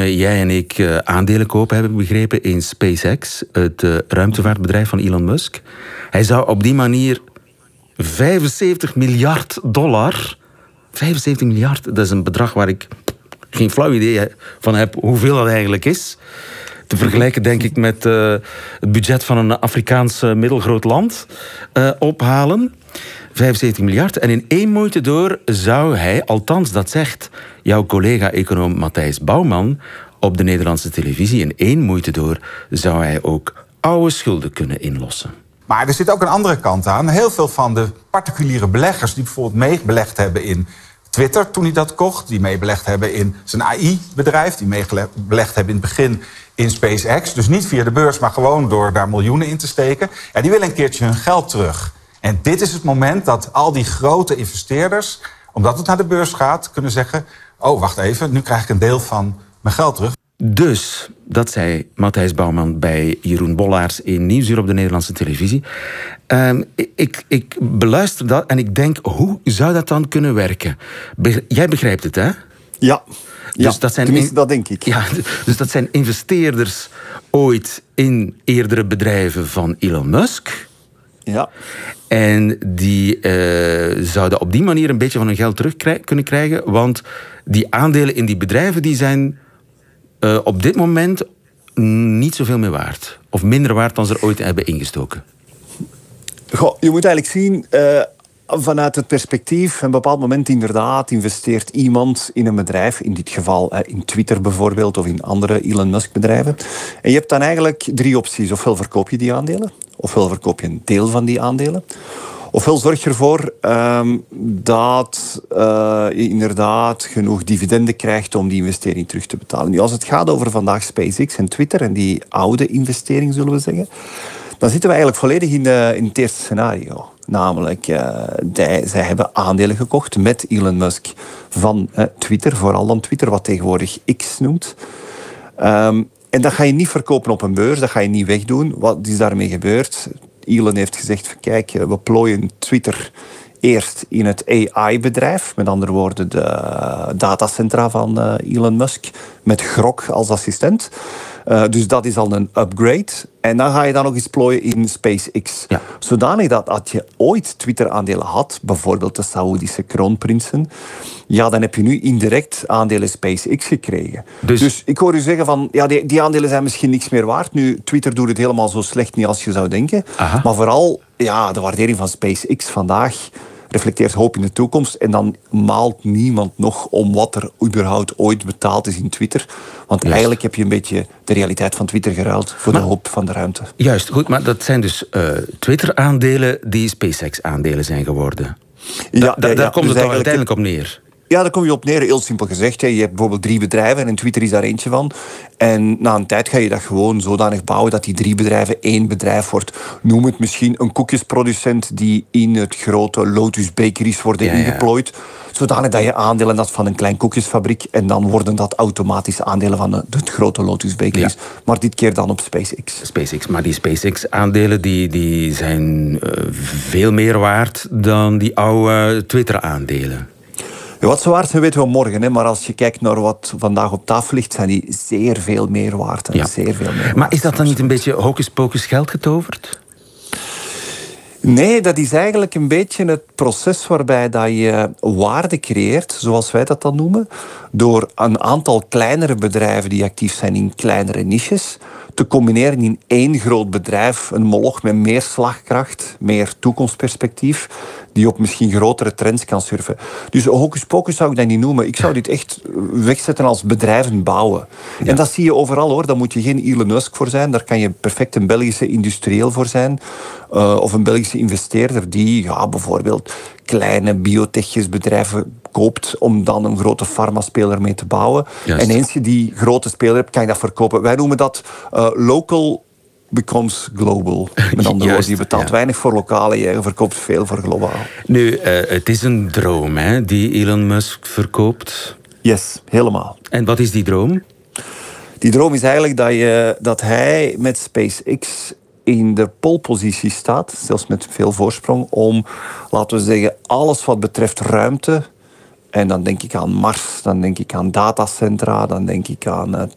jij en ik aandelen kopen, heb ik begrepen, in SpaceX, het ruimtevaartbedrijf van Elon Musk. Hij zou op die manier $75 miljard... 75 miljard, dat is een bedrag waar ik geen flauw idee van heb hoeveel dat eigenlijk is. Te vergelijken, denk ik, met het budget van een Afrikaans middelgroot land ophalen. 75 miljard. En in één moeite door zou hij, althans dat zegt jouw collega-econoom Matthijs Bouwman op de Nederlandse televisie, in één moeite door zou hij ook oude schulden kunnen inlossen. Maar er zit ook een andere kant aan. Heel veel van de particuliere beleggers die bijvoorbeeld meebelegd hebben in Twitter toen hij dat kocht, die meebelegd hebben in zijn AI-bedrijf, die meebelegd hebben in het begin in SpaceX, dus niet via de beurs, maar gewoon door daar miljoenen in te steken, ja, die willen een keertje hun geld terug. En dit is het moment dat al die grote investeerders, omdat het naar de beurs gaat, kunnen zeggen, oh, wacht even, nu krijg ik een deel van mijn geld terug. Dus, dat zei Matthijs Bouwman bij Jeroen Bollaars in Nieuwsuur op de Nederlandse televisie. Ik beluister dat en ik denk, hoe zou dat dan kunnen werken? Jij begrijpt het, hè? Ja, dus dat zijn tenminste, dat denk ik. Ja, dus dat zijn investeerders ooit in eerdere bedrijven van Elon Musk. Ja. En die zouden op die manier een beetje van hun geld terug kunnen krijgen, want die aandelen in die bedrijven die zijn op dit moment niet zoveel meer waard. Of minder waard dan ze er ooit hebben ingestoken. Goh, je moet eigenlijk zien, vanuit het perspectief, op een bepaald moment inderdaad investeert iemand in een bedrijf, in dit geval in Twitter bijvoorbeeld, of in andere Elon Musk bedrijven. En je hebt dan eigenlijk 3 opties. Ofwel verkoop je die aandelen, ofwel verkoop je een deel van die aandelen, ofwel zorg je ervoor dat je inderdaad genoeg dividenden krijgt om die investering terug te betalen. Nu, als het gaat over vandaag SpaceX en Twitter en die oude investering, zullen we zeggen, dan zitten we eigenlijk volledig in het eerste scenario. Namelijk, zij hebben aandelen gekocht met Elon Musk van Twitter, vooral dan Twitter, wat tegenwoordig X noemt. En dat ga je niet verkopen op een beurs, dat ga je niet wegdoen. Wat is daarmee gebeurd? Elon heeft gezegd, kijk, we plooien Twitter eerst in het AI-bedrijf, met andere woorden de datacentra van Elon Musk, met Grok als assistent. Dus dat is al een upgrade. En dan ga je dan nog eens plooien in SpaceX. Ja. Zodanig dat als je ooit Twitter-aandelen had, bijvoorbeeld de Saoedische kroonprinsen, ja, dan heb je nu indirect aandelen SpaceX gekregen. Dus ik hoor u zeggen van, ja, die aandelen zijn misschien niks meer waard. Nu, Twitter doet het helemaal zo slecht niet als je zou denken. Aha. Maar vooral, ja, de waardering van SpaceX vandaag reflecteert hoop in de toekomst. En dan maalt niemand nog om wat er überhaupt ooit betaald is in Twitter. Want eigenlijk heb je een beetje de realiteit van Twitter geruild voor de hoop van de ruimte. Juist, goed, maar dat zijn dus Twitter-aandelen die SpaceX-aandelen zijn geworden. Daar komt dus het dan uiteindelijk op neer. Ja, daar kom je op neer, heel simpel gezegd. Je hebt bijvoorbeeld 3 bedrijven en Twitter is daar eentje van. En na een tijd ga je dat gewoon zodanig bouwen dat die 3 bedrijven 1 bedrijf wordt. Noem het misschien een koekjesproducent die in het grote Lotus Bakeries worden ingeplooid. Zodanig dat je aandelen had van een klein koekjesfabriek en dan worden dat automatisch aandelen van het grote Lotus Bakeries. Ja. Maar dit keer dan op SpaceX. Maar die SpaceX-aandelen die zijn veel meer waard dan die oude Twitter-aandelen. Wat ze waard zijn weten we morgen, hè? Maar als je kijkt naar wat vandaag op tafel ligt, zijn die zeer veel meer waard. Ja. Zeer veel meer maar is dat dan niet een beetje hocus-pocus geld getoverd? Nee, dat is eigenlijk een beetje het proces waarbij dat je waarde creëert, zoals wij dat dan noemen, door een aantal kleinere bedrijven die actief zijn in kleinere niches te combineren in 1 groot bedrijf, een moloch met meer slagkracht, meer toekomstperspectief, die op misschien grotere trends kan surfen. Dus hocus pocus zou ik dat niet noemen. Ik zou dit echt wegzetten als bedrijven bouwen. Ja. En dat zie je overal, hoor. Daar moet je geen Elon Musk voor zijn. Daar kan je perfect een Belgische industrieel voor zijn. Of een Belgische investeerder die bijvoorbeeld kleine biotechjesbedrijven koopt om dan een grote farmaspeler mee te bouwen. Juist. En eens je die grote speler hebt, kan je dat verkopen. Wij noemen dat local becomes global. Met andere woorden, je betaalt weinig voor lokaal en je verkoopt veel voor globaal. Nu, het is een droom, hè, die Elon Musk verkoopt. Yes, helemaal. En wat is die droom? Die droom is eigenlijk dat hij met SpaceX in de polepositie staat, zelfs met veel voorsprong, om, laten we zeggen, alles wat betreft ruimte, en dan denk ik aan Mars, dan denk ik aan datacentra, dan denk ik aan